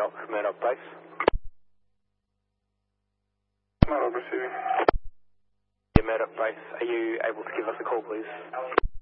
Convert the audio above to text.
Murdoch Base. Murdoch receiving. Yeah, Murdoch Base, are you able to give us a call, please?